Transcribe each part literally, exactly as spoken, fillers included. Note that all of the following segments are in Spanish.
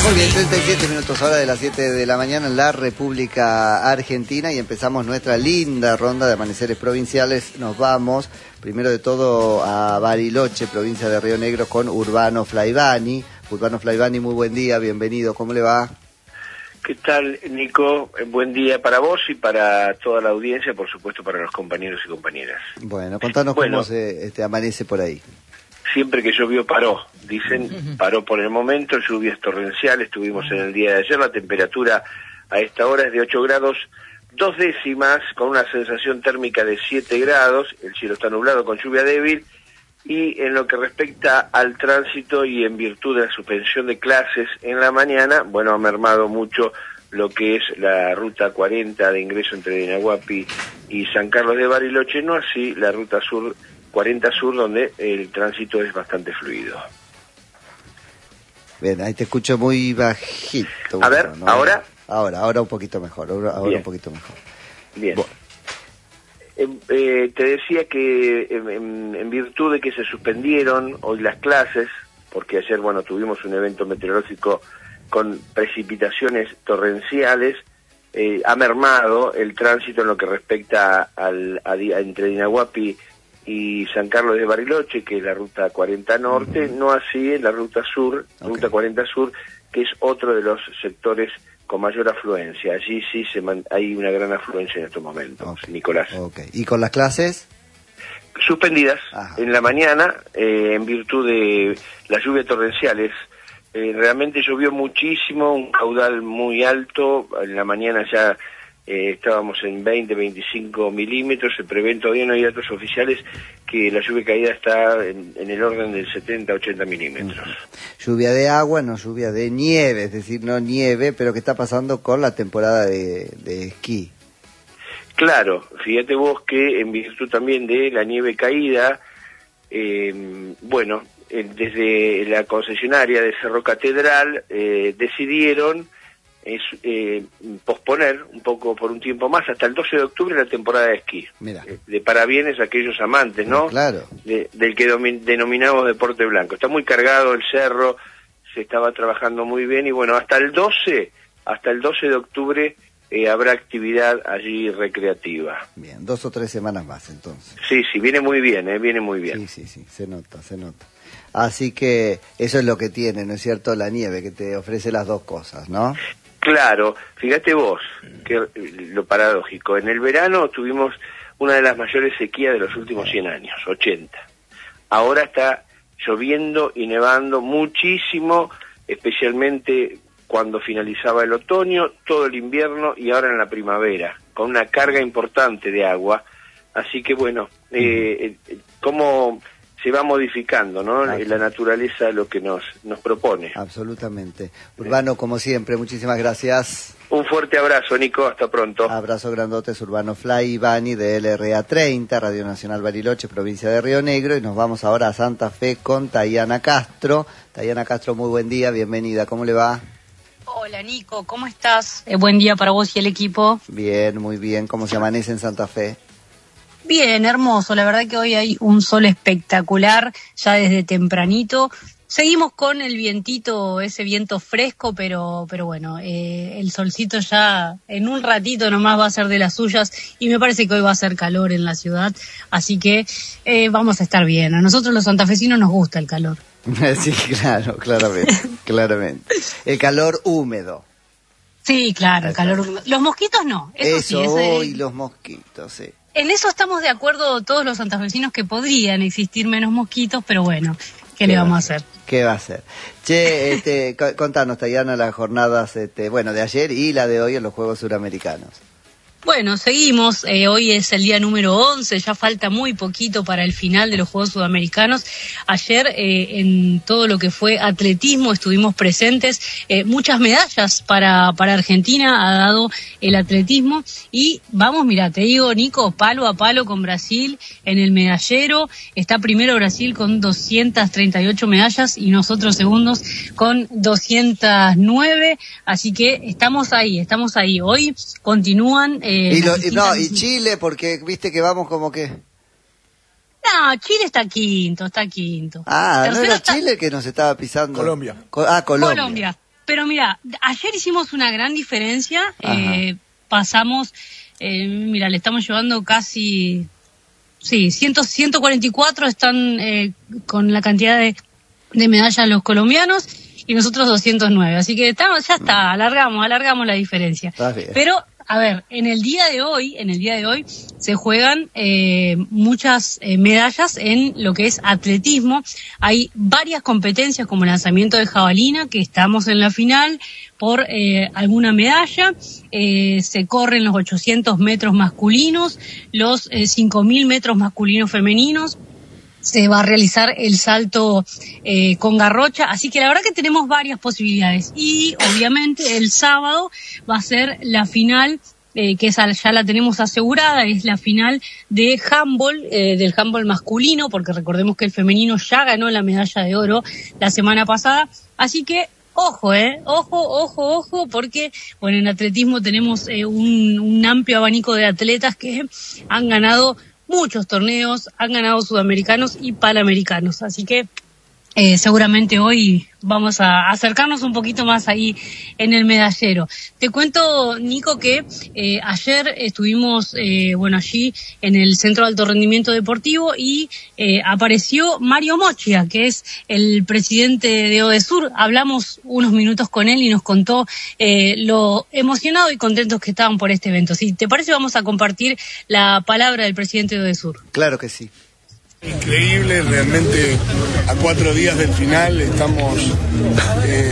Muy bien, treinta y siete minutos ahora de las siete de la mañana en la República Argentina y empezamos nuestra linda ronda de amaneceres provinciales. Nos vamos, primero de todo, a Bariloche, provincia de Río Negro, con Urbano Flaivani. Urbano Flaivani, muy buen día, bienvenido, ¿cómo le va? ¿Qué tal, Nico? Buen día para vos y para toda la audiencia, por supuesto para los compañeros y compañeras. Bueno, contanos bueno, cómo se este, amanece por ahí. Siempre que llovió paró, dicen, paró por el momento, lluvias torrenciales, tuvimos en el día de ayer, la temperatura a esta hora es de ocho grados, dos décimas, con una sensación térmica de siete grados, el cielo está nublado con lluvia débil, y en lo que respecta al tránsito y en virtud de la suspensión de clases en la mañana, bueno, ha mermado mucho lo que es la ruta cuarenta de ingreso entre Dinahuapi y San Carlos de Bariloche, no así la ruta sur cuarenta Sur, donde el tránsito es bastante fluido. Bien, ahí te escucho muy bajito. A ver, ¿no? ¿ahora? Ahora, ahora un poquito mejor, ahora, ahora un poquito mejor. Bien. Bueno. Eh, eh, te decía que en, en virtud de que se suspendieron hoy las clases, porque ayer, bueno, tuvimos un evento meteorológico con precipitaciones torrenciales, eh, ha mermado el tránsito en lo que respecta al, a, a, entre Dinahuapi y San Carlos de Bariloche, que es la ruta cuarenta Norte, uh-huh. No así en la ruta Sur, okay. Ruta cuarenta Sur, que es otro de los sectores con mayor afluencia. Allí sí se man- hay una gran afluencia en estos momentos, okay. Nicolás. Okay. ¿Y con las clases? Suspendidas. Ajá. En la mañana, eh, en virtud de las lluvias torrenciales. Eh, realmente llovió muchísimo, un caudal muy alto. En la mañana ya eh, estábamos en veinte, veinticinco milímetros. Se prevén, todavía no hay datos oficiales, que la lluvia caída está en, en el orden de setenta, ochenta milímetros. Uh-huh. Lluvia de agua, no lluvia de nieve, es decir, no nieve, pero ¿qué está pasando con la temporada de, de esquí? Claro, fíjate vos que en virtud también de la nieve caída, eh, bueno, eh, desde la concesionaria de Cerro Catedral eh, decidieron es, eh, posponer un poco por un tiempo más, hasta el doce de octubre, la temporada de esquí. Mira. Eh, de parabienes a aquellos amantes, ¿no? Claro. De, del que domi- denominamos deporte blanco. Está muy cargado el cerro, se estaba trabajando muy bien y bueno, hasta el doce, hasta el doce de octubre eh, habrá actividad allí recreativa. Bien, dos o tres semanas más entonces. Sí, sí, viene muy bien, eh, viene muy bien. Sí, sí, sí, se nota, se nota. Así que eso es lo que tiene, ¿no es cierto? La nieve, que te ofrece las dos cosas, ¿no? Claro, fíjate vos, que lo paradójico, en el verano tuvimos una de las mayores sequías de los últimos cien años, ochenta. Ahora está lloviendo y nevando muchísimo, especialmente cuando finalizaba el otoño, todo el invierno y ahora en la primavera, con una carga importante de agua. Así que bueno, eh, eh, ¿cómo se va modificando, ¿no? La naturaleza lo que nos nos propone. Absolutamente. Urbano, como siempre, muchísimas gracias. Un fuerte abrazo, Nico, hasta pronto. Abrazo grandotes, Urbano Flaivani de L R A treinta, Radio Nacional Bariloche, provincia de Río Negro, y nos vamos ahora a Santa Fe con Tayana Castro. Tayana Castro, muy buen día, bienvenida, ¿cómo le va? Hola Nico, ¿cómo estás? Eh, buen día para vos y el equipo. Bien, muy bien, ¿cómo se amanece en Santa Fe? Bien, hermoso, la verdad que hoy hay un sol espectacular, ya desde tempranito. Seguimos con el vientito, ese viento fresco, pero pero bueno, eh, el solcito ya en un ratito nomás va a ser de las suyas y me parece que hoy va a ser calor en la ciudad, así que eh, vamos a estar bien. A nosotros los santafesinos nos gusta el calor. Sí, claro, claramente, claramente. El calor húmedo. Sí, claro, el calor húmedo. Los mosquitos no, eso, eso sí. Eso y los mosquitos, sí. En eso estamos de acuerdo todos los santafesinos, que podrían existir menos mosquitos, pero bueno, ¿qué, ¿Qué le vamos a hacer? ¿Qué va a hacer? Che, este, contanos, Tayana, las jornadas, este, bueno, de ayer y la de hoy en los Juegos Suramericanos. Bueno, seguimos, eh, hoy es el día número once, ya falta muy poquito para el final de los Juegos Sudamericanos. Ayer eh, en todo lo que fue atletismo estuvimos presentes, eh, muchas medallas para, para Argentina ha dado el atletismo y vamos, mira, te digo Nico, palo a palo con Brasil en el medallero, está primero Brasil con doscientas treinta y ocho medallas y nosotros segundos con doscientas nueve, así que estamos ahí, estamos ahí, hoy continúan... Eh, Y, lo, y, no, y Chile, porque viste que vamos como que... No, Chile está quinto, está quinto. Ah, Tercero ¿no era está... Chile que nos estaba pisando? Colombia. Co- ah, Colombia. Colombia. Pero mira, ayer hicimos una gran diferencia, eh, pasamos, eh, mira, le estamos llevando casi, sí, cien, ciento cuarenta y cuatro están eh, con la cantidad de, de medallas los colombianos y nosotros doscientos nueve, así que estamos, ya está, alargamos, alargamos la diferencia. Pero a ver, en el día de hoy, en el día de hoy se juegan eh, muchas eh, medallas en lo que es atletismo. Hay varias competencias como lanzamiento de jabalina, que estamos en la final por eh, alguna medalla. Eh, se corren los ochocientos metros masculinos, los eh, cinco mil metros masculinos femeninos. Se va a realizar el salto eh, con garrocha, así que la verdad que tenemos varias posibilidades. Y obviamente el sábado va a ser la final, eh, que esa ya la tenemos asegurada, es la final de handball, eh, del handball masculino, porque recordemos que el femenino ya ganó la medalla de oro la semana pasada, así que ojo, eh, ojo, ojo, ojo, porque bueno, en atletismo tenemos eh, un, un amplio abanico de atletas que han ganado muchos torneos, han ganado sudamericanos y panamericanos, así que eh, seguramente hoy vamos a acercarnos un poquito más ahí en el medallero. Te cuento, Nico, que eh, ayer estuvimos, eh, bueno, allí en el Centro de Alto Rendimiento Deportivo y eh, apareció Mario Mochia, que es el presidente de ODESUR. Hablamos unos minutos con él y nos contó eh, lo emocionado y contentos que estaban por este evento. Si te parece, vamos a compartir la palabra del presidente de ODESUR. Claro que sí. Increíble, realmente a cuatro días del final estamos eh,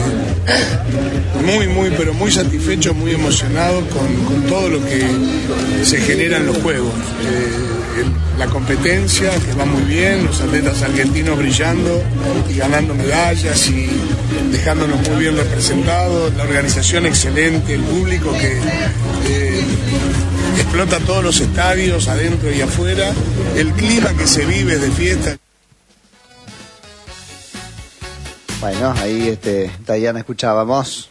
muy, muy, pero muy satisfechos, muy emocionados con, con todo lo que se genera en los Juegos. Eh, el, la competencia, que va muy bien, los atletas argentinos brillando y ganando medallas y dejándonos muy bien representados, la organización excelente, el público que eh, explota todos los estadios, adentro y afuera, el clima que se vive de fiesta. Bueno, ahí este, Dayana escuchábamos.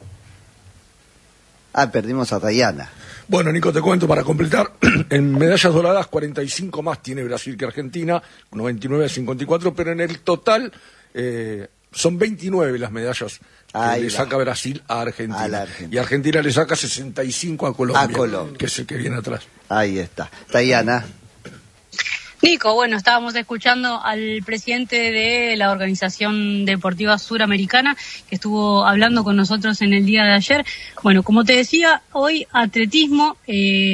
Ah, perdimos a Dayana. Bueno, Nico, te cuento para completar. En medallas doradas, cuarenta y cinco más tiene Brasil que Argentina, noventa y nueve a cincuenta y cuatro, pero en el total eh, son veintinueve las medallas que Ahí le va. saca Brasil a Argentina. a la Argentina. Y Argentina le saca sesenta y cinco a Colombia, a Colombia, que es el que viene atrás. Ahí está. Dayana. Nico, bueno, estábamos escuchando al presidente de la Organización Deportiva Suramericana, que estuvo hablando con nosotros en el día de ayer. Bueno, como te decía, hoy atletismo, eh,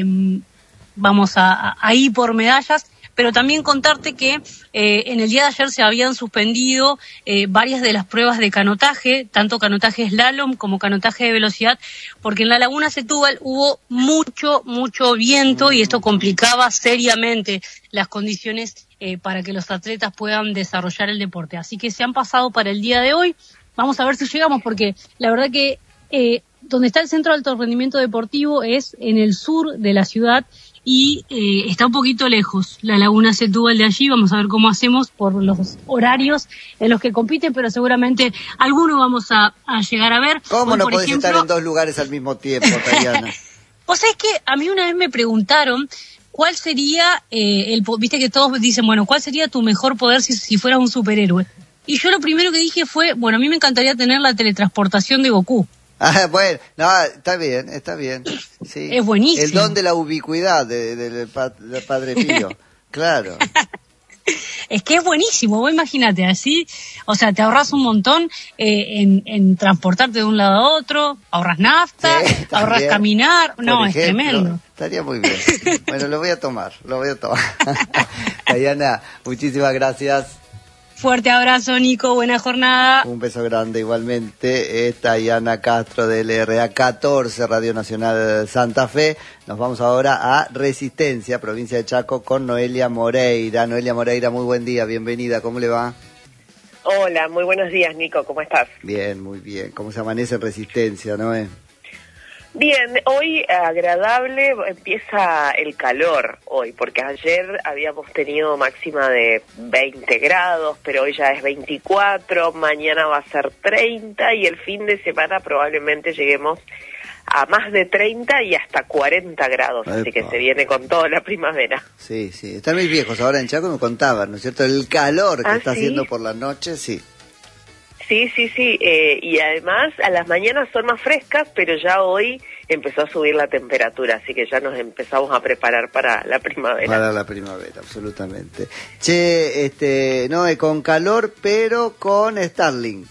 vamos a, a ir por medallas, pero también contarte que eh, en el día de ayer se habían suspendido eh, varias de las pruebas de canotaje, tanto canotaje slalom como canotaje de velocidad, porque en la Laguna Setúbal hubo mucho, mucho viento y esto complicaba seriamente las condiciones eh, para que los atletas puedan desarrollar el deporte. Así que se han pasado para el día de hoy. Vamos a ver si llegamos, porque la verdad que eh, donde está el Centro de Alto Rendimiento Deportivo es en el sur de la ciudad, y eh, está un poquito lejos la Laguna Setúbal de allí. Vamos a ver cómo hacemos por los horarios en los que compiten, pero seguramente alguno vamos a, a llegar a ver. ¿Cómo Como no podés ejemplo... estar en dos lugares al mismo tiempo, Tayana? Pues es que a mí una vez me preguntaron cuál sería, eh, el viste que todos dicen, bueno, ¿cuál sería tu mejor poder si, si fueras un superhéroe? Y yo lo primero que dije fue, bueno, a mí me encantaría tener la teletransportación de Goku. Ah, bueno, no, está bien, está bien. Sí. Es buenísimo. El don de la ubicuidad del de, de, de Padre Pío, claro. Es que es buenísimo, vos imagínate, así, o sea, te ahorras un montón eh, en, en transportarte de un lado a otro, ahorras nafta, sí, ahorras caminar, no, ejemplo, es tremendo. Estaría muy bien. Bueno, lo voy a tomar, lo voy a tomar. Dayana, muchísimas gracias. Fuerte abrazo, Nico, buena jornada. Un beso grande igualmente. Es Dayana Castro del R A catorce, Radio Nacional Santa Fe. Nos vamos ahora a Resistencia, provincia de Chaco, con Noelia Moreira. Noelia Moreira, muy buen día, bienvenida, ¿cómo le va? Hola, muy buenos días, Nico, ¿cómo estás? Bien, muy bien. ¿Cómo se amanece en Resistencia, Noé? Bien, hoy agradable, empieza el calor hoy, porque ayer habíamos tenido máxima de veinte grados, pero hoy ya es veinticuatro, mañana va a ser treinta y el fin de semana probablemente lleguemos a más de treinta y hasta cuarenta grados, Epa. Así que se viene con toda la primavera. Sí, sí, están mis viejos ahora en Chaco, me contaban, ¿no es cierto? El calor que ¿Ah, está sí? haciendo por la noche, sí. Sí, sí, sí, eh, y además a las mañanas son más frescas, pero ya hoy empezó a subir la temperatura, así que ya nos empezamos a preparar para la primavera. Para la primavera, absolutamente. Che, este, no, eh, con calor, pero con Starlink.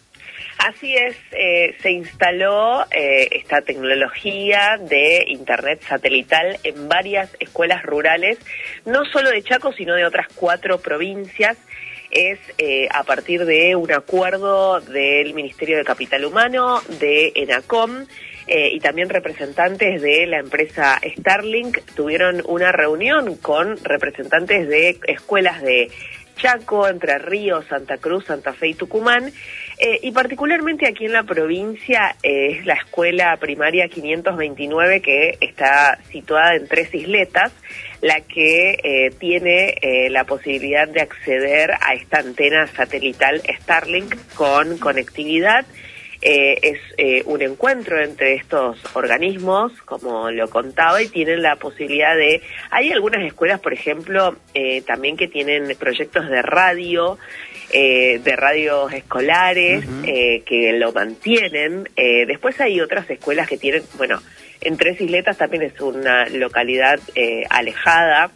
Así es, eh, se instaló eh, esta tecnología de internet satelital en varias escuelas rurales, no solo de Chaco, sino de otras cuatro provincias. Es eh, a partir de un acuerdo del Ministerio de Capital Humano, de ENACOM, eh, y también representantes de la empresa Starlink tuvieron una reunión con representantes de escuelas de Chaco, Entre Ríos, Santa Cruz, Santa Fe y Tucumán, eh, y particularmente aquí en la provincia eh, es la escuela primaria quinientos veintinueve, que está situada en Tres Isletas, la que eh, tiene eh, la posibilidad de acceder a esta antena satelital Starlink con conectividad. Eh, es eh, un encuentro entre estos organismos, como lo contaba, y tienen la posibilidad de... Hay algunas escuelas, por ejemplo, eh, también que tienen proyectos de radio, eh, de radios escolares, uh-huh. eh, que lo mantienen. Eh, después hay otras escuelas que tienen, bueno, en Tres Isletas también es una localidad eh, alejada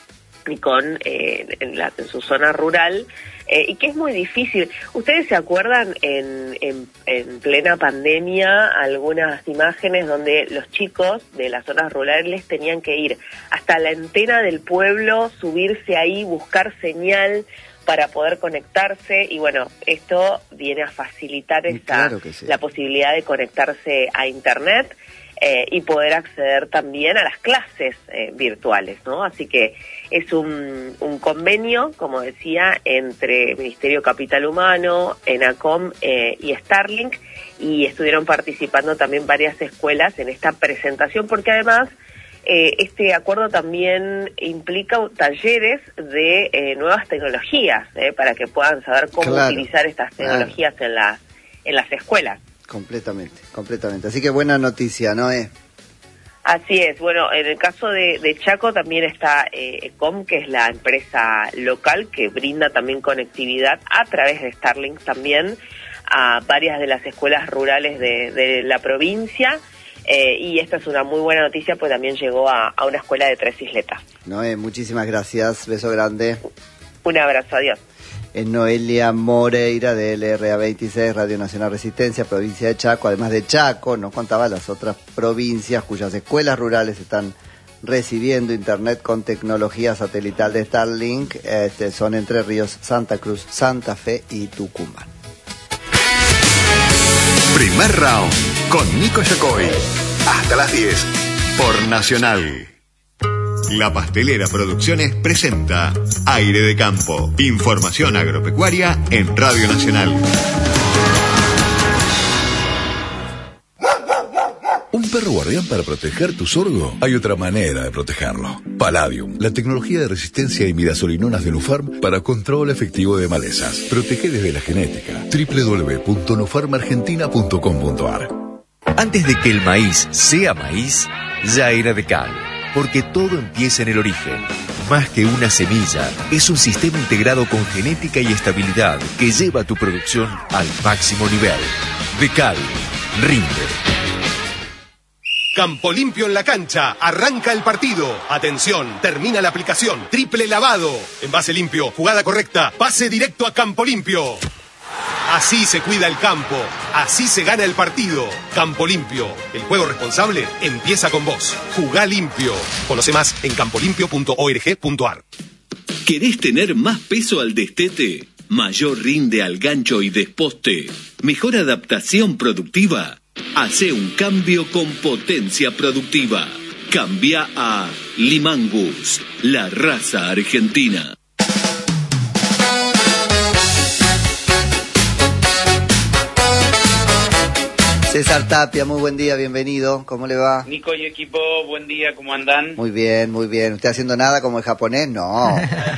y con eh, en, la, en su zona rural, eh, y que es muy difícil. ¿Ustedes se acuerdan en, en, en plena pandemia algunas imágenes donde los chicos de las zonas rurales tenían que ir hasta la antena del pueblo, subirse ahí, buscar señal para poder conectarse? Y bueno, esto viene a facilitar esta, claro que sí, la posibilidad de conectarse a Internet. Eh, y poder acceder también a las clases eh, virtuales, ¿no? Así que es un, un convenio, como decía, entre Ministerio Capital Humano, ENACOM eh, y Starlink, y estuvieron participando también varias escuelas en esta presentación, porque además eh, este acuerdo también implica talleres de eh, nuevas tecnologías, eh, para que puedan saber cómo claro, utilizar estas tecnologías claro. en las en las escuelas. Completamente, completamente. Así que buena noticia, ¿no es? Así es. Bueno, en el caso de, de Chaco también está eh, ECOM, que es la empresa local que brinda también conectividad a través de Starlink también a varias de las escuelas rurales de, de la provincia. Eh, y esta es una muy buena noticia, pues también llegó a, a una escuela de Tres Isletas. Noé, muchísimas gracias. Beso grande. Un abrazo, adiós. Es Noelia Moreira de L R A veintiséis, Radio Nacional Resistencia, provincia de Chaco. Además de Chaco, nos contaba las otras provincias cuyas escuelas rurales están recibiendo internet con tecnología satelital de Starlink. Este, son Entre Ríos, Santa Cruz, Santa Fe y Tucumán. Primer round con Nico Yacoy. Hasta las diez por Nacional. La Pastelera Producciones presenta Aire de Campo. Información agropecuaria en Radio Nacional. ¿Un perro guardián para proteger tu sorgo? Hay otra manera de protegerlo. Palladium, la tecnología de resistencia a imidazolinonas de Nufarm para control efectivo de malezas. Protege desde la genética. doble u doble u doble u punto nufarm argentina punto com punto a r. Antes de que el maíz sea maíz, ya era de cal. Porque todo empieza en el origen. Más que una semilla, es un sistema integrado con genética y estabilidad que lleva tu producción al máximo nivel. Decal, rinde. Campo Limpio en la cancha, arranca el partido. Atención, termina la aplicación. Triple lavado. Envase limpio, jugada correcta, pase directo a Campo Limpio. Así se cuida el campo, así se gana el partido. Campo Limpio, el juego responsable empieza con vos. Jugá limpio. Conoce más en campo limpio punto org punto a r. ¿Querés tener más peso al destete? ¿Mayor rinde al gancho y desposte? ¿Mejor adaptación productiva? Hacé un cambio con potencia productiva. Cambia a Limangus, la raza argentina. César Tapia, muy buen día, bienvenido. ¿Cómo le va? Nico y equipo, buen día, ¿cómo andan? Muy bien, muy bien. ¿Usted haciendo nada como el japonés? No.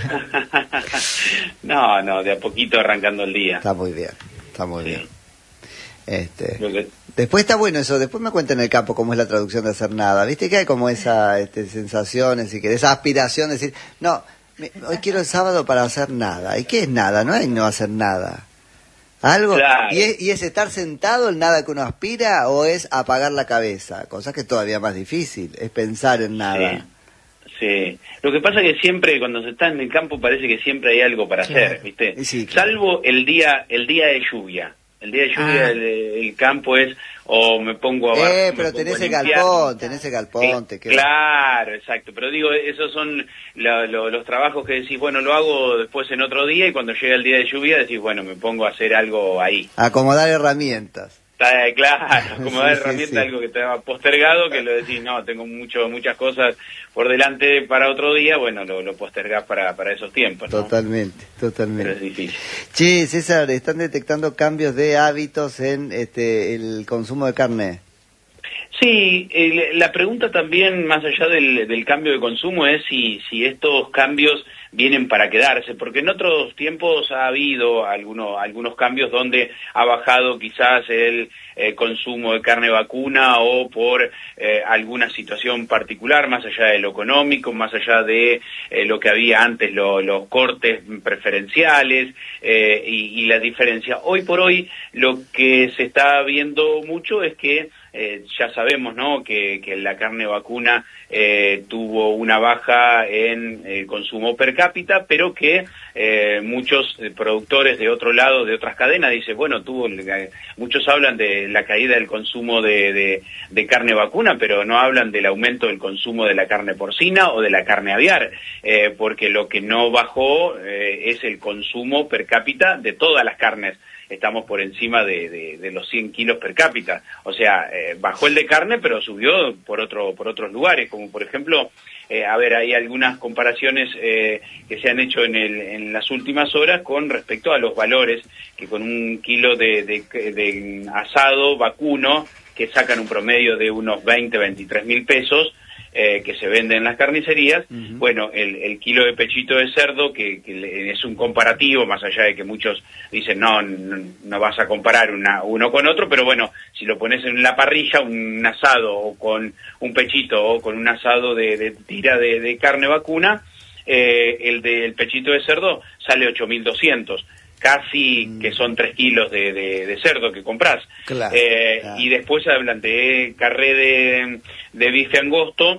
no, no, de a poquito arrancando el día. Está muy bien, está muy sí. bien. Este, que... Después está bueno eso, después me cuenta en el campo cómo es la traducción de hacer nada. ¿Viste que hay como esa este, sensación, si querés, esa aspiración de decir, no, hoy quiero el sábado para hacer nada? ¿Y qué es nada? No hay no hacer nada. Algo, Claro. ¿Y, es, ¿Y es estar sentado en nada que uno aspira o es apagar la cabeza? Cosa que es todavía más difícil, es pensar en nada. Sí, sí. Lo que pasa es que siempre, cuando se está en el campo, parece que siempre hay algo para Claro. hacer, ¿viste? Sí, claro. Salvo el día el día de lluvia. El día de lluvia, Ah. el, el campo es, o me pongo a bar- Eh, me pero pongo tenés a el limpiar. galpón, tenés el galpón, te queda. Claro, exacto. Pero digo, esos son la- lo- los trabajos que decís, bueno, lo hago después en otro día, y cuando llega el día de lluvia decís, bueno, me pongo a hacer algo ahí. Acomodar herramientas. Está, eh, claro, como Sí, dar sí, herramienta, sí. algo que te ha postergado, que lo decís, no, tengo mucho muchas cosas por delante para otro día, bueno, lo, lo postergás para, para esos tiempos, ¿no? Totalmente, totalmente. Pero es difícil. Che, César, ¿están detectando cambios de hábitos en este el consumo de carne? Sí, eh, la pregunta también, más allá del, del cambio de consumo, es si, si estos cambios vienen para quedarse, porque en otros tiempos ha habido algunos, algunos cambios donde ha bajado quizás el eh, consumo de carne vacuna, o por eh, alguna situación particular, más allá de lo económico, más allá de eh, lo que había antes, lo, los cortes preferenciales eh, y, y la diferencia. Hoy por hoy lo que se está viendo mucho es que Eh, ya sabemos, ¿no?, que, que la carne vacuna eh, tuvo una baja en el consumo per cápita, pero que eh, muchos eh, productores de otro lado, de otras cadenas, dicen, bueno, tuvo, eh, muchos hablan de la caída del consumo de, de, de carne vacuna, pero no hablan del aumento del consumo de la carne porcina o de la carne aviar, eh, porque lo que no bajó eh, es el consumo per cápita de todas las carnes. Estamos por encima de, de, de los cien kilos per cápita. O sea, eh, bajó el de carne, pero subió por otro por otros lugares, como por ejemplo, eh, a ver, hay algunas comparaciones eh, que se han hecho en, el, en las últimas horas con respecto a los valores, que con un kilo de, de, de asado vacuno, que sacan un promedio de unos veinte, veintitrés mil pesos, Eh, que se vende en las carnicerías, uh-huh. Bueno, el, el kilo de pechito de cerdo, que, que es un comparativo, más allá de que muchos dicen, no, no, no vas a comparar una, uno con otro, pero bueno, si lo pones en la parrilla, un asado o con un pechito o con un asado de, de tira de, de carne vacuna, eh, el del pechito de cerdo sale ocho mil doscientos. Casi mm. que son tres kilos de, de, de cerdo que comprás. Claro, eh, claro. Y después hablan de carré de, de bife angosto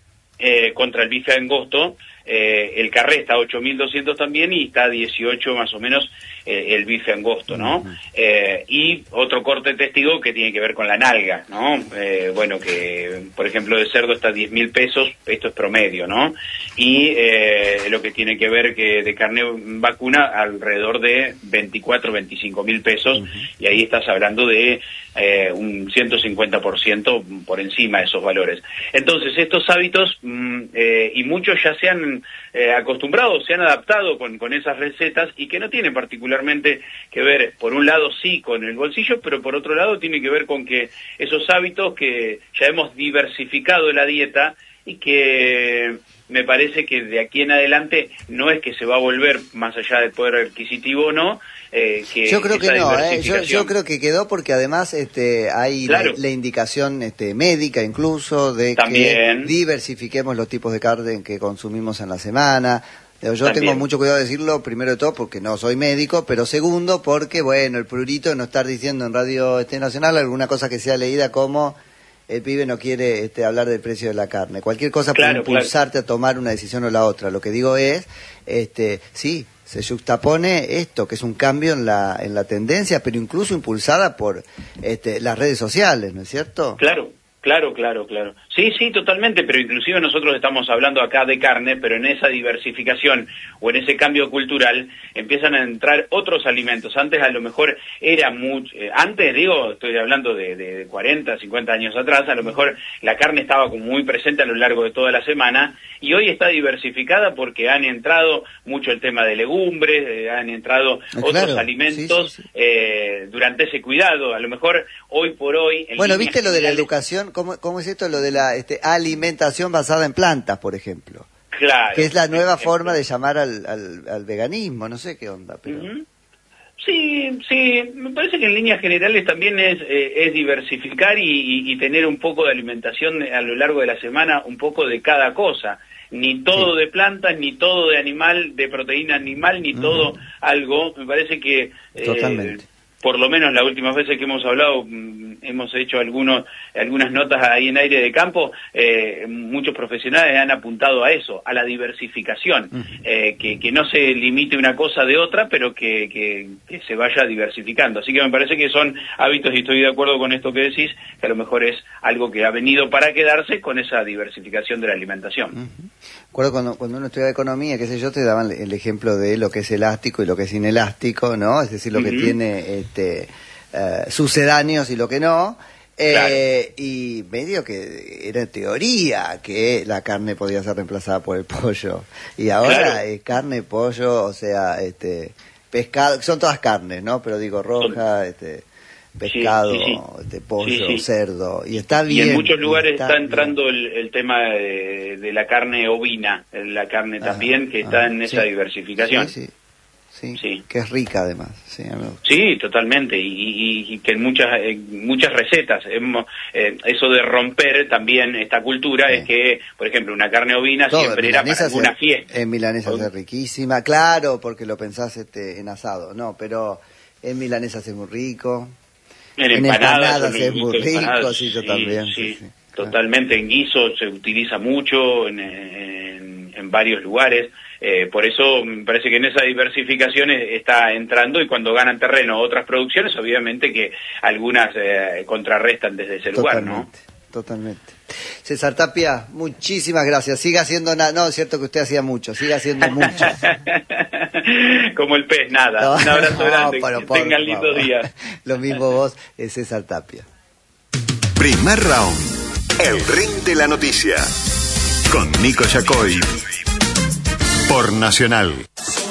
eh, contra el bife angosto. Eh, el carré está a ocho mil doscientos también, y está a dieciocho más o menos eh, el bife angosto, ¿no? Uh-huh. Eh, y otro corte testigo que tiene que ver con la nalga, ¿no? Eh, bueno, que por ejemplo de cerdo está a diez mil pesos, esto es promedio, ¿no? Y eh, lo que tiene que ver que de carne vacuna alrededor de veinticuatro, veinticinco mil pesos, uh-huh. Y ahí estás hablando de eh, un ciento cincuenta por ciento por encima de esos valores. Entonces estos hábitos, mm, eh, y muchos ya se han Eh, acostumbrados, se han adaptado con, con esas recetas, y que no tienen particularmente que ver, por un lado sí con el bolsillo, pero por otro lado tiene que ver con que esos hábitos que ya hemos diversificado la dieta, y que me parece que de aquí en adelante no es que se va a volver, más allá del poder adquisitivo o no, eh, que yo creo que no, eh. yo, yo creo que quedó porque además este hay claro. la, la indicación este médica incluso de También. que diversifiquemos los tipos de carne que consumimos en la semana. Yo También. tengo mucho cuidado de decirlo, primero de todo porque no soy médico, pero segundo porque, bueno, el prurito de no estar diciendo en Radio este Nacional alguna cosa que sea leída como el pibe no quiere este, hablar del precio de la carne. Cualquier cosa claro, puede impulsarte claro. a tomar una decisión o la otra. Lo que digo es, este, sí, se juxtapone esto, que es un cambio en la en la tendencia, pero incluso impulsada por este, las redes sociales, ¿no es cierto? Claro. Claro, claro, claro. Sí, sí, totalmente, pero inclusive nosotros estamos hablando acá de carne, pero en esa diversificación o en ese cambio cultural empiezan a entrar otros alimentos. Antes a lo mejor era mucho, eh, antes digo, estoy hablando de, de cuarenta, cincuenta años atrás, a lo mejor la carne estaba como muy presente a lo largo de toda la semana, y hoy está diversificada porque han entrado mucho el tema de legumbres, eh, han entrado ah, otros claro. alimentos sí, sí, sí. Eh, durante ese cuidado. A lo mejor hoy por hoy... Bueno, ¿viste lo de la educación? ¿Cómo, cómo es esto? Lo de la este, alimentación basada en plantas, por ejemplo. Claro. Que es la nueva forma de llamar al, al, al veganismo, no sé qué onda, pero... Uh-huh. Sí, sí, me parece que en líneas generales también es, eh, es diversificar y, y, y tener un poco de alimentación a lo largo de la semana, un poco de cada cosa. Ni todo sí. de plantas, ni todo de animal, de proteína animal, ni uh-huh. todo algo. Me parece que... Eh, Totalmente. por lo menos las últimas veces que hemos hablado, mm, hemos hecho algunos, algunas notas ahí en Aire de Campo, eh, muchos profesionales han apuntado a eso, a la diversificación, uh-huh. eh, que, que no se limite una cosa de otra, pero que, que, que se vaya diversificando. Así que me parece que son hábitos, y estoy de acuerdo con esto que decís, que a lo mejor es algo que ha venido para quedarse con esa diversificación de la alimentación. Uh-huh. Recuerdo cuando, cuando uno estudiaba economía, qué sé yo, te daban el ejemplo de lo que es elástico y lo que es inelástico, ¿no? Es decir, lo uh-huh. que tiene este, uh, sucedáneos y lo que no. Eh, claro. Y medio que era teoría que la carne podía ser reemplazada por el pollo. Y ahora claro. es carne, pollo, o sea, este pescado, son todas carnes, ¿no? Pero digo, roja, este pescado, sí, sí, sí. Este, pollo, sí, sí. cerdo, y está bien. Y en muchos lugares está, está entrando el, el tema de, de la carne ovina, la carne ajá, también, que está ajá, en esa sí. diversificación. Sí, sí. Sí, sí, que es rica además. Sí, sí totalmente, y, y, y que en muchas en muchas recetas, hemos, eh, eso de romper también esta cultura sí. es que, por ejemplo, una carne ovina todo, siempre era para alguna es, fiesta. En milanesa es riquísima, claro, porque lo pensás este, en asado, no, pero en milanesas es muy rico, en, en empanadas, empanadas es muy rico, empanadas, sí, yo sí, también. Sí, sí, sí, totalmente, claro. En guiso se utiliza mucho, en, en, en varios lugares. Eh, por eso me parece que en esa diversificación está entrando, y cuando ganan terreno otras producciones, obviamente que algunas eh, contrarrestan desde ese totalmente, lugar, ¿no? Totalmente. César Tapia, muchísimas gracias. Siga haciendo nada. No, es cierto que usted hacía mucho, siga haciendo mucho. Como el pez, nada. No, un abrazo no, grande, pero, que por, tengan lindos días. Lo mismo vos, es César Tapia. Primer round, el ring de la noticia, con Nico Yacoy, por Nacional.